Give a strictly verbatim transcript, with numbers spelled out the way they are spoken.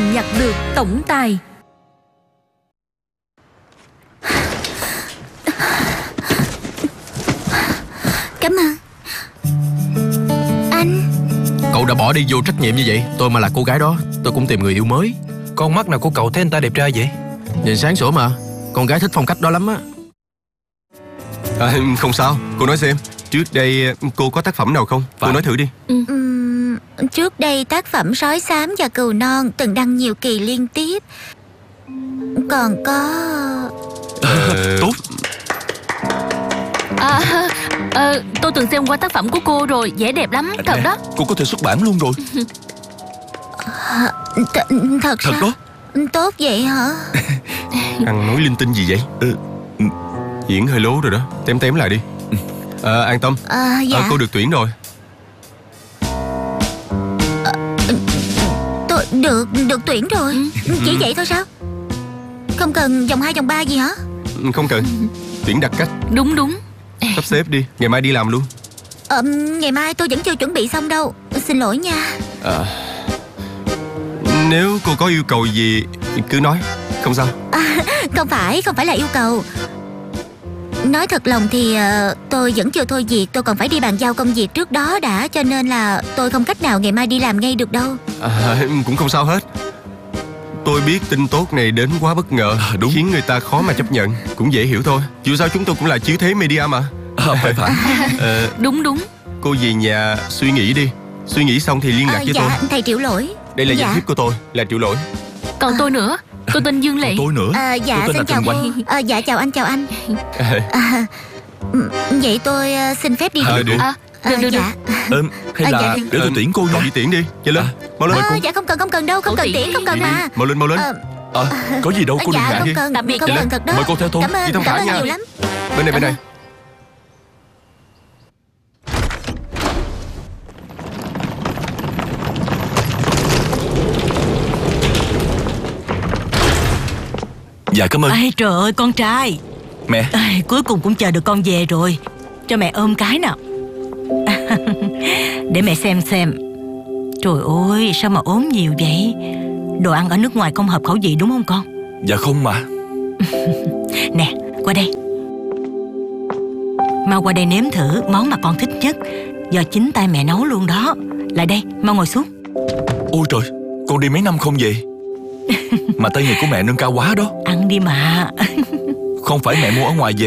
nhặt được tổng tài. Cảm ơn anh. Cậu đã bỏ đi vô trách nhiệm như vậy. Tôi mà là cô gái đó, tôi cũng tìm người yêu mới. Con mắt nào của cậu thấy anh ta đẹp trai vậy? Nhìn sáng sủa mà. Con gái thích phong cách đó lắm á. À, không sao, cô nói xem. Trước đây cô có tác phẩm nào không? Phải. Cô nói thử đi. Uhm, trước đây tác phẩm Sói Xám và Cừu Non từng đăng nhiều kỳ liên tiếp. Còn có... Ờ, Tốt. À, ờ, tôi từng xem qua tác phẩm của cô rồi, vẽ đẹp lắm, thật Nè, đó. cô có thể xuất bản luôn rồi. Th- Thật Thật sao? đó. Tốt vậy hả? ăn nói linh tinh gì vậy? Ừ. Diễn hơi lố rồi đó. Tém tém lại đi. À, an tâm. À, dạ. À, cô được tuyển rồi. Tôi được được tuyển rồi. Chỉ vậy thôi sao? Không cần vòng hai vòng ba gì hả? Không cần. Tuyển đặc cách. Đúng đúng. Sắp xếp đi. Ngày mai đi làm luôn. Ờ, ngày mai tôi vẫn chưa chuẩn bị xong đâu. Xin lỗi nha. À, nếu cô có yêu cầu gì cứ nói. Không sao. À, không phải, không phải là yêu cầu. Nói thật lòng thì uh, tôi vẫn chưa thôi việc. Tôi còn phải đi bàn giao công việc trước đó đã. Cho nên là tôi không cách nào ngày mai đi làm ngay được đâu. À, cũng không sao hết. Tôi biết tin tốt này đến quá bất ngờ, À, đúng. khiến người ta khó mà chấp nhận. Cũng dễ hiểu thôi. Dù sao chúng tôi cũng là chiếu thế media mà. À, phải phải. Ờ, Đúng đúng. cô về nhà suy nghĩ đi. Suy nghĩ xong thì liên lạc À, với dạ, tôi. thầy Triệu Lỗi. Đây là dạ. danh thiếp của tôi, là Triệu Lỗi. Còn tôi nữa, tôi tên Dương Lệ. Tôi nữa. À, dạ, Tôi tên xin là chào Trần cô. Oanh. À, dạ, chào anh, chào anh. À, vậy tôi uh, xin phép đi. À, trước. được. À, À, được được được. dạ. Ừm, hay À, là dạ. để tôi tuyển cô Cậu nha. đi tiễn đi, nhanh lên. Mau lên. À, dạ không cần, không cần đâu, không Cậu cần tiễn tiễn, không đi, cần đi mà. Mau lên, mau lên. Ờ, À, có gì đâu, cô đừng dạ, ngại. không cần, Tạm biệt không nha. cần thật đó. Mời cô theo tôi. Cảm ơn, Đi thông cảm thả ơn nha. nhiều lắm. Bên này, bên này. Dạ cảm ơn. Ây trời ơi con trai. Mẹ. Ây, cuối cùng cũng chờ được con về rồi. Cho mẹ ôm cái nào. Để mẹ xem xem. Trời ơi sao mà ốm nhiều vậy. Đồ ăn ở nước ngoài không hợp khẩu vị đúng không con? Dạ không mà. Nè qua đây. Mau qua đây nếm thử món mà con thích nhất. Do chính tay mẹ nấu luôn đó. Lại đây mau ngồi xuống. Ôi trời, con đi mấy năm không về. Mà tay nghề của mẹ nâng cao quá đó. Ăn đi mà. Không phải mẹ mua ở ngoài về